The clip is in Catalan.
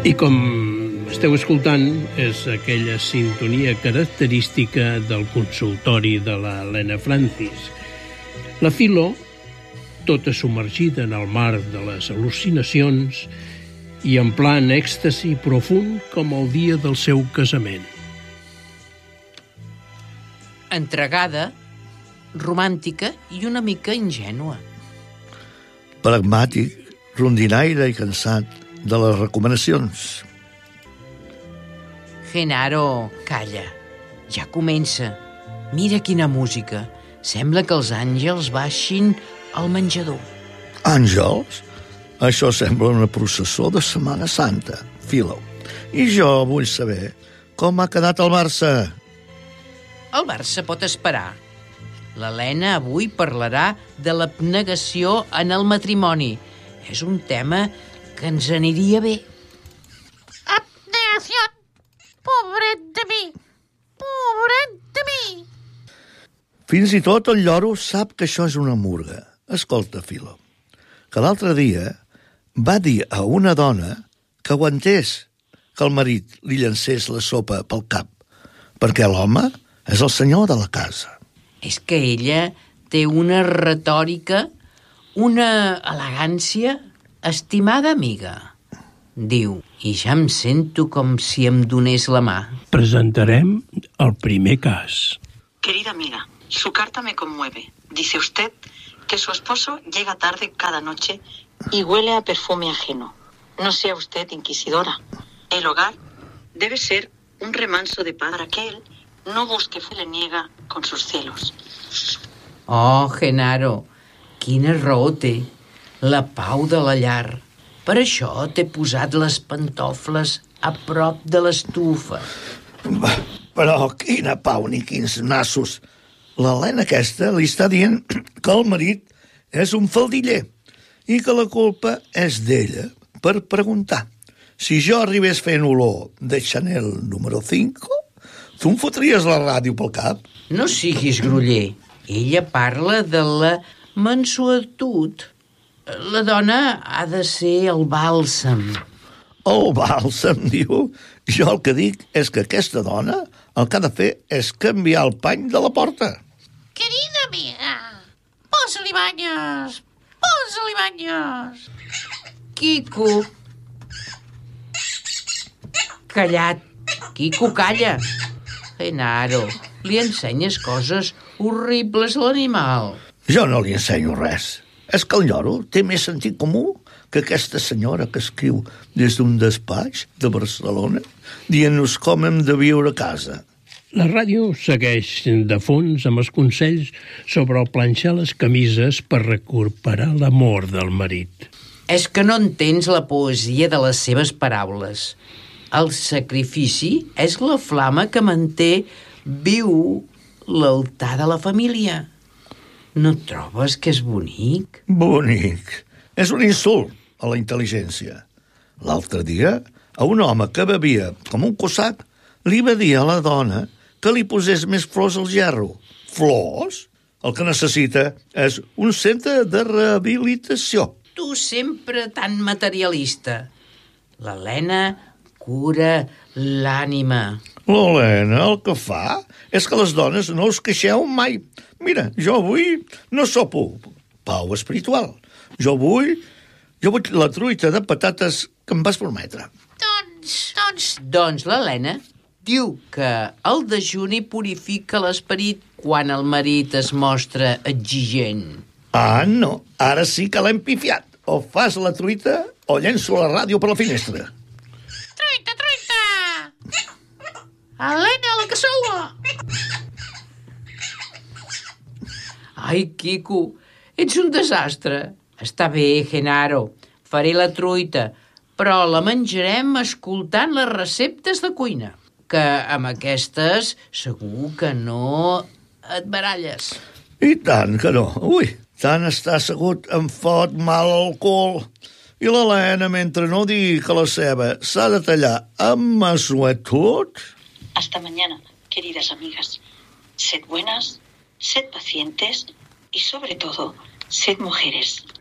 I com esteu escoltant, és aquella sintonia característica del consultori de l'Helena Francis. La Filo, tota submergida en el mar de les al·lucinacions i en plan èxtasi profund com el dia del seu casament. Entregada, romàntica i una mica ingènua. Pragmàtic, rondinaire i cansat de les recomanacions. Genaro, calla. Ja comença. Mira quina música. Sembla que els àngels baixin al menjador. Àngels? Això sembla una processó de Setmana Santa, Filo. I jo vull saber com ha quedat el Barça. El Barça pot esperar. L'Helena avui parlarà de l'abnegació en el matrimoni. És un tema que ens aniria bé. Abnegació. Pobret de mi. Pobret de mi. Fins i tot el lloro sap que això és una murga. Escolta, Filo, que l'altre dia va dir a una dona que aguantés que el marit li llancés la sopa pel cap, perquè l'home és el senyor de la casa. És que ella té una retòrica, una elegància, estimada amiga. Diu, i ja em sento com si em donés la mà. Presentarem el primer cas. Querida amiga, su carta me conmueve. Dice usted que su esposo llega tarde cada noche y huele a perfume ajeno. No sea usted inquisidora. El hogar debe ser un remanso de paz para que él no busque niega con sus celos. Oh, Genaro, quina raó té. La pau de la llar. Per això t'he posat les pantofles a prop de l'estufa. Però quina pau ni quins nassos. L'Helena aquesta li està dient que el marit és un faldiller i que la culpa és d'ella per preguntar. Si jo arribés fent olor de Chanel número 5, tu em fotries la ràdio pel cap? No siguis groller. Ella parla de la mansuetud. La dona ha de ser el bàlsam. El bàlsam, diu? Jo el que dic és que aquesta dona el que ha de fer és canviar el pany de la porta. Querida amiga, posa-li banyes. Posa-li banyes. Quico. Callat. Quico, calla. Genaro, li ensenyes coses horribles a l'animal. Jo no li ensenyo res. És que el lloro té més sentit comú que aquesta senyora que escriu des d'un despatx de Barcelona dient-nos com hem de viure a casa. La ràdio segueix de fons amb els consells sobre el planxar les camises per recuperar l'amor del marit. És que no entens la poesia de les seves paraules. El sacrifici és la flama que manté viu l'altar de la família. No trobes que és bonic? Bonic. És un insult a la intel·ligència. L'altre dia, a un home que bevia com un cossac, li va dir a la dona que li posés més flors al gerro. Flors? El que necessita és un centre de rehabilitació. Tu sempre tan materialista. L'Helena cura l'ànima. L'Helena el que fa és que les dones no us queixeu mai. Mira, jo avui no sopo pau espiritual. Jo vull la truita de patates que em vas prometre. Doncs l'Helena diu que el dejuni purifica l'esperit quan el marit es mostra exigent. Ah, no. Ara sí que l'hem pifiat. O fas la truita o llenço la ràdio per la finestra. Truita, truita! Helena, la cassola! Ai, Quico, ets un desastre. Està bé, Genaro, faré la truita, però la menjarem escoltant les receptes de cuina, que amb aquestes segur que no et baralles. I tant que no. Ui, tant està assegut em fot mal el cul. I l'Helena, mentre no digui que la ceba s'ha de tallar amb mansuetud... Hasta mañana, queridas amigas. Sed buenas, sed pacientes y, sobre todo, sed mujeres.